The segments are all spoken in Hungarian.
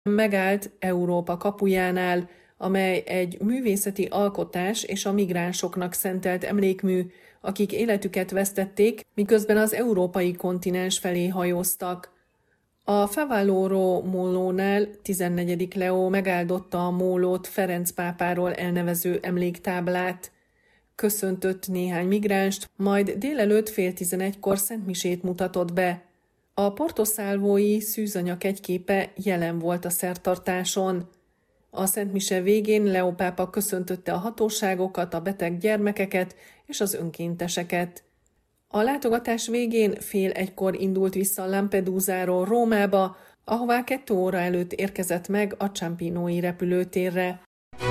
megállt Európa kapujánál, amely egy művészeti alkotás és a migránsoknak szentelt emlékmű, akik életüket vesztették, miközben az európai kontinens felé hajóztak. A Favaloro mólónál 14. Leó megáldotta a mólót Ferenc pápáról elnevező emléktáblát. Köszöntött néhány migránst, majd délelőtt 10:30-kor szentmisét mutatott be. A portoszálvói szűzanya kegyképe jelen volt a szertartáson. A szentmise végén Leó pápa köszöntötte a hatóságokat, a beteg gyermekeket és az önkénteseket. A látogatás végén 12:30 indult vissza Lampedusáról Rómába, ahová 2 óra előtt érkezett meg a Ciampinoi repülőtérre.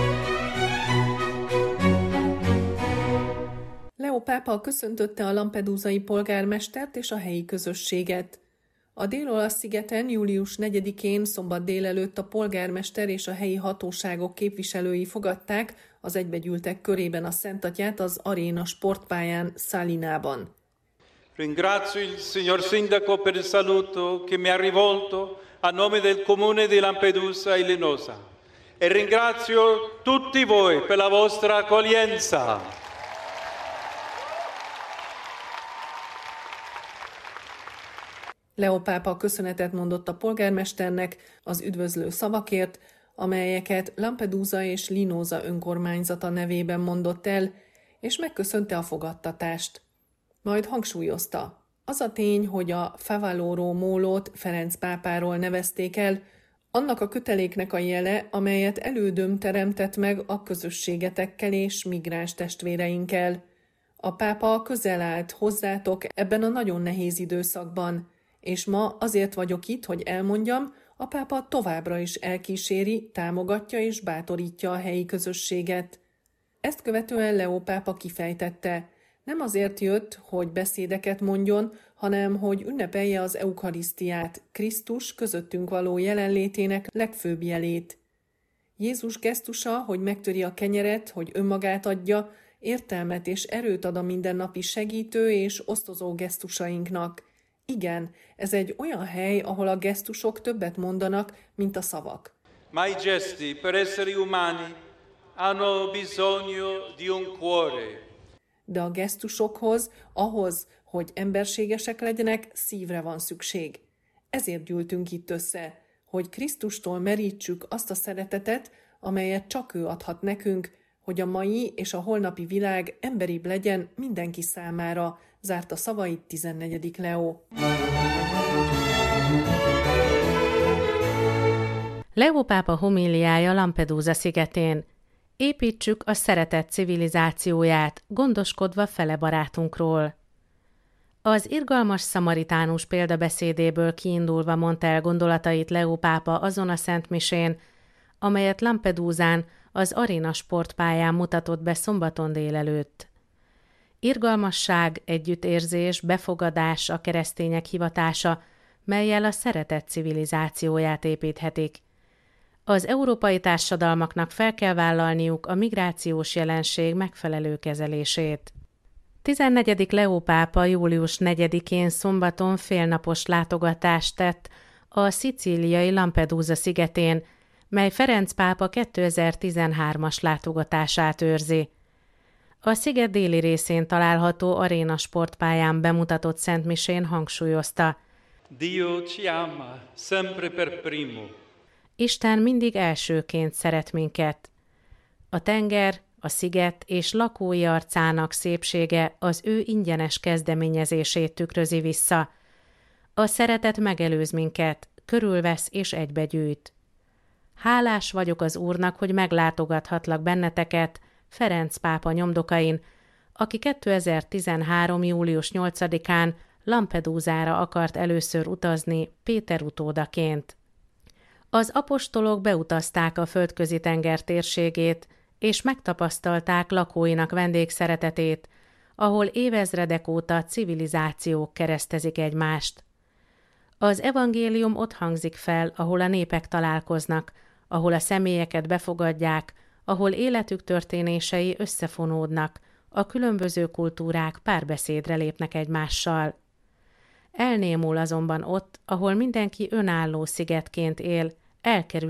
Leó pápa köszöntötte a lampedusai polgármestert és a helyi közösséget. A Dél-Olasz-szigeten július 4-én szombat délelőtt a polgármester és a helyi hatóságok képviselői fogadták az egybegyűltek körében a Szentatyát az Aréna sportpályán Salinában. Ringrazio il signor Sindaco per il saluto che mi ha rivolto a nome del comune di Lampedusa e Linosa e ringrazio tutti voi per la vostra accoglienza. Leó pápa köszönetet mondott a polgármesternek az üdvözlő szavakért, amelyeket Lampedusa és Linosa önkormányzata nevében mondott el, és megköszönte a fogadtatást. Majd hangsúlyozta, az a tény, hogy a Favaloro mólót Ferenc pápáról nevezték el, annak a köteléknek a jele, amelyet elődöm teremtett meg a közösségetekkel és migráns testvéreinkkel. A pápa közel állt hozzátok ebben a nagyon nehéz időszakban, és ma azért vagyok itt, hogy elmondjam, a pápa továbbra is elkíséri, támogatja és bátorítja a helyi közösséget. Ezt követően Leó pápa kifejtette, nem azért jött, hogy beszédeket mondjon, hanem hogy ünnepelje az eukarisztiát, Krisztus közöttünk való jelenlétének legfőbb jelét. Jézus gesztusa, hogy megtöri a kenyeret, hogy önmagát adja, értelmet és erőt ad a mindennapi segítő és osztozó gesztusainknak. Igen, ez egy olyan hely, ahol a gesztusok többet mondanak, mint a szavak. Ma i gesti per essere umani hanno bisogno di un cuore. De a gesztusokhoz, ahhoz, hogy emberségesek legyenek, szívre van szükség. Ezért gyűltünk itt össze, hogy Krisztustól merítsük azt a szeretetet, amelyet csak ő adhat nekünk, hogy a mai és a holnapi világ emberibb legyen mindenki számára, zárta szavait 14. Leó. Leó pápa homíliája Lampedusa szigetén. Építsük a szeretet civilizációját, gondoskodva fele barátunkról. Az irgalmas szamaritánus példabeszédéből kiindulva mondta el gondolatait Leó pápa azon a szentmisén, amelyet Lampedusán, az Aréna sportpályán mutatott be szombaton délelőtt. Irgalmasság, együttérzés, befogadás a keresztények hivatása, mellyel a szeretet civilizációját építhetik. Az európai társadalmaknak fel kell vállalniuk a migrációs jelenség megfelelő kezelését. 14. Leó pápa július 4-én szombaton félnapos látogatást tett a szicíliai Lampedusa szigetén, mely Ferenc pápa 2013-as látogatását őrzi. A sziget déli részén található Aréna sportpályán bemutatott szentmisén hangsúlyozta: Dio ci ama sempre per primo. Isten mindig elsőként szeret minket. A tenger, a sziget és lakói arcának szépsége az ő ingyenes kezdeményezését tükrözi vissza. A szeretet megelőz minket, körülvesz és egybegyűjt. Hálás vagyok az Úrnak, hogy meglátogathatlak benneteket Ferenc pápa nyomdokain, aki 2013. július 8-án Lampedusára akart először utazni Péter utódaként. Az apostolok beutazták a Földközi-tenger térségét, és megtapasztalták lakóinak vendégszeretetét, ahol évezredek óta civilizációk keresztezik egymást. Az evangélium ott hangzik fel, ahol a népek találkoznak, ahol a személyeket befogadják, ahol életük történései összefonódnak, a különböző kultúrák párbeszédre lépnek egymással. Elnémul azonban ott, ahol mindenki önálló szigetként él, elkerül